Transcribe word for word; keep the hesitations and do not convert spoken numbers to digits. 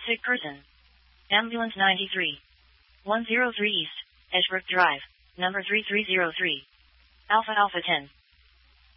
Sick person. Ambulance ninety-three. one oh three East, Edgebrook Drive, number three three zero three. Alpha Alpha ten.